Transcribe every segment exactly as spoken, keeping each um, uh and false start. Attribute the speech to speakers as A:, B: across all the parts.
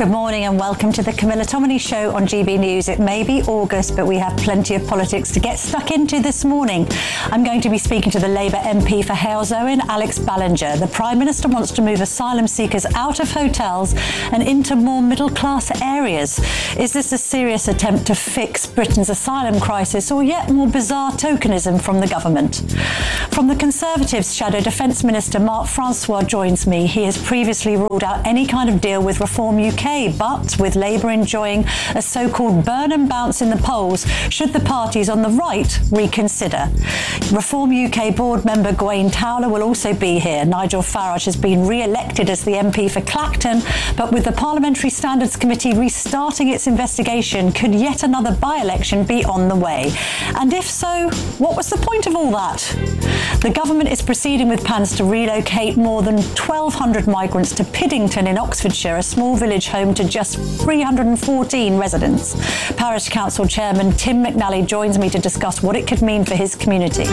A: Good morning and welcome to the Camilla Tominey Show on G B News. It may be August, but we have plenty of politics to get stuck into this morning. I'm going to be speaking to the Labour M P for Halesowen, Alex Ballinger. The Prime Minister wants to move asylum seekers out of hotels and into more middle-class areas. Is this a serious attempt to fix Britain's asylum crisis, or yet more bizarre tokenism from the government? From the Conservatives, Shadow Defence Minister Mark Francois joins me. He has previously ruled out any kind of deal with Reform U K, but with Labour enjoying a so-called burn and bounce in the polls, should the parties on the right reconsider? Reform U K board member Gwaine Towler will also be here. Nigel Farage has been re-elected as the M P for Clacton, but with the Parliamentary Standards Committee restarting its investigation, could yet another by-election be on the way? And if so, what was the point of all that? The government is proceeding with plans to relocate more than twelve hundred migrants to Piddington in Oxfordshire, a small village home to just three hundred fourteen residents. Parish Council Chairman Tim McNally joins me to discuss what it could mean for his community.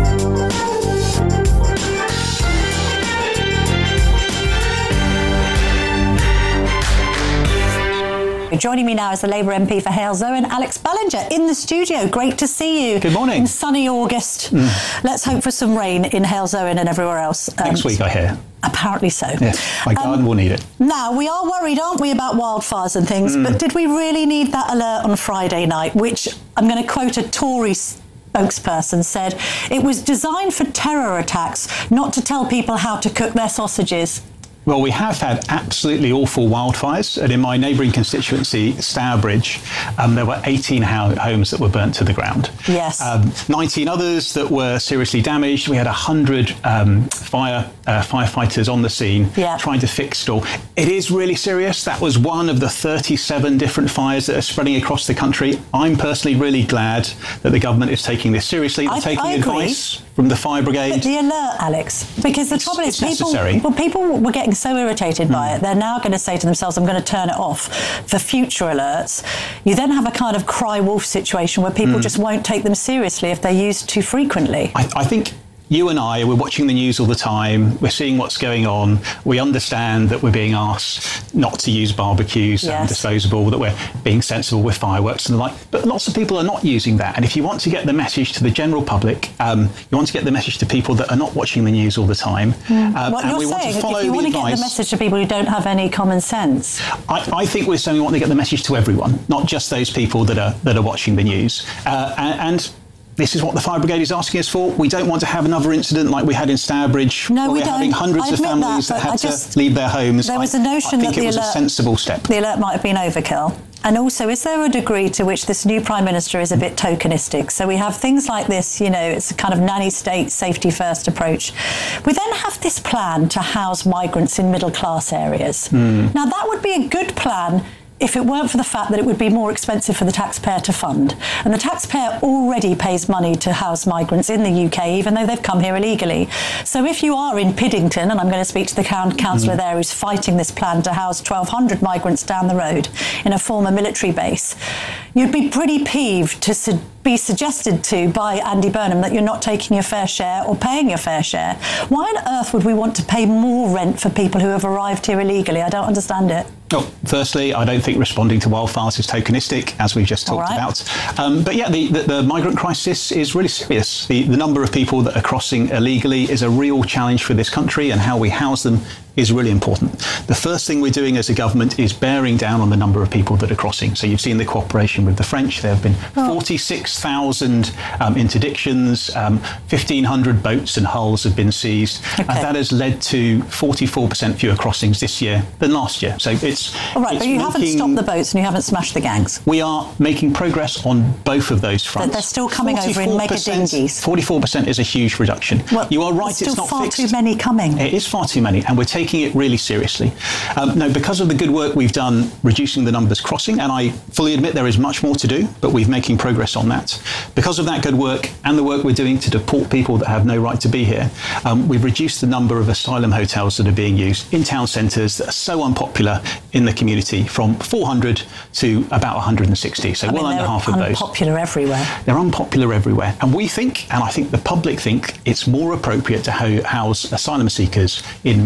A: Joining me now is the Labour M P for Halesowen, Alex Ballinger, in the studio. Great to see you.
B: Good morning.
A: In sunny August. Mm. Let's hope for some rain in Halesowen and everywhere else. Um,
B: Next week, I hear.
A: Apparently so.
B: Yeah, my garden um, will need it.
A: Now, we are worried, aren't we, about wildfires and things, mm. but did we really need that alert on Friday night, which I'm going to quote a Tory spokesperson said, it was designed for terror attacks, not to tell people how to cook their sausages.
B: Well, we have had absolutely awful wildfires, and in my neighbouring constituency, Stourbridge, um, there were eighteen ho- homes that were burnt to the ground.
A: Yes.
B: Um, nineteen others that were seriously damaged. We had one hundred um, fire uh, firefighters on the scene yeah. trying to fix it all. It is really serious. That was one of the thirty-seven different fires that are spreading across the country. I'm personally really glad that the government is taking this seriously. They're
A: I,
B: taking
A: I
B: advice from the fire brigade.
A: But the alert, Alex, because the
B: it's,
A: trouble is people,
B: necessary.
A: well, people were getting so irritated by
B: mm.
A: it, they're now going to say to themselves, I'm going to turn it off for future alerts. You then have a kind of cry wolf situation where people mm. just won't take them seriously if they're used too frequently.
B: I, I think you and I, we're watching the news all the time. We're seeing what's going on. We understand that we're being asked not to use barbecues
A: yes.
B: and disposable, that we're being sensible with fireworks and the like. But lots of people are not using that. And if you want to get the message to the general public, um, you want to get the message to people that are not watching the news all the time.
A: Mm.
B: Um,
A: what
B: and
A: you're
B: we
A: saying,
B: want to follow
A: if you want
B: the
A: to
B: advice,
A: get the message to people who don't have any common sense.
B: I, I think we're saying we want to get the message to everyone, not just those people that are that are watching the news. Uh, and, and this is what the fire brigade is asking us for. We don't want to have another incident like we had in Stourbridge,
A: no,
B: where
A: we
B: we're
A: don't.
B: having hundreds of families that, that had
A: just,
B: to leave their homes.
A: There was
B: I,
A: a notion
B: I
A: that
B: think
A: the
B: it was
A: alert,
B: a sensible step.
A: The alert might have been overkill. And also, is there a degree to which this new Prime Minister is a bit tokenistic? So we have things like this, you know, it's a kind of nanny state, safety first approach. We then have this plan to house migrants in middle class areas. Mm. Now, that would be a good plan if it weren't for the fact that it would be more expensive for the taxpayer to fund. And the taxpayer already pays money to house migrants in the U K, even though they've come here illegally. So if you are in Piddington, and I'm going to speak to the councillor mm. there who's fighting this plan to house twelve hundred migrants down the road in a former military base, you'd be pretty peeved to su- be suggested to by Andy Burnham that you're not taking your fair share or paying your fair share. Why on earth would we want to pay more rent for people who have arrived here illegally? I don't understand it.
B: Oh, firstly, I don't think responding to wildfires is tokenistic, as we've just talked
A: right.
B: about. Um, but yeah, the, the, the migrant crisis is really serious. The, the number of people that are crossing illegally is a real challenge for this country, and how we house them is really important. The first thing we're doing as a government is bearing down on the number of people that are crossing. So you've seen the cooperation with the French. There have been oh. forty-six thousand um, interdictions, um, fifteen hundred boats and hulls have been seized.
A: Okay.
B: And that has led to forty-four percent fewer crossings this year than last year. So it's...
A: All right,
B: it's
A: but you
B: making,
A: haven't stopped the boats and you haven't smashed the gangs.
B: We are making progress on both of those fronts.
A: They're still coming over in mega dinghies.
B: forty-four percent is a huge reduction.
A: Well,
B: you are right,
A: it's still
B: it's not
A: far
B: fixed.
A: too many coming.
B: It is far too many, and we're taking it really seriously. Um, no, because of the good work we've done reducing the numbers crossing, and I fully admit there is much more to do, but we're making progress on that. Because of that good work and the work we're doing to deport people that have no right to be here, um, we've reduced the number of asylum hotels that are being used in town centres that are so unpopular in the community from four hundred to about one hundred sixty, so
A: I
B: well
A: mean,
B: under half of those.
A: They're unpopular everywhere.
B: They're unpopular everywhere. And we think, and I think the public think, it's more appropriate to ho- house asylum seekers in military barracks.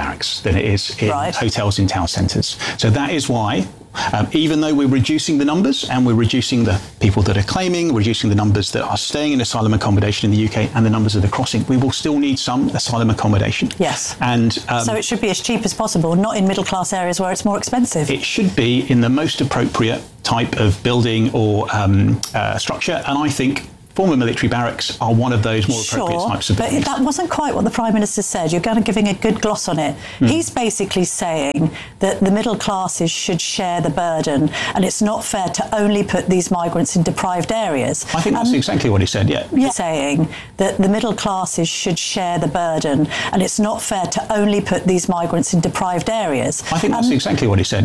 B: barracks than it is in
A: right.
B: hotels in town centres. So that is why, um, even though we're reducing the numbers and we're reducing the people that are claiming, reducing the numbers that are staying in asylum accommodation in the U K and the numbers that are crossing, we will still need some asylum accommodation.
A: Yes.
B: And um,
A: so it should be as cheap as possible, not in middle class areas where it's more expensive.
B: It should be in the most appropriate type of building or um, uh, structure, and I think former military barracks are one of those more appropriate
A: sure,
B: types of buildings.
A: But that wasn't quite what the Prime Minister said. You're kind of giving a good gloss on it. Mm. He's basically saying that the middle classes should share the burden, and it's not fair to only put these migrants in deprived areas.
B: I think that's um, exactly what he said, yeah.
A: yeah. Saying that the middle classes should share the burden, and it's not fair to only put these migrants in deprived areas.
B: I think that's
A: um,
B: exactly what he said.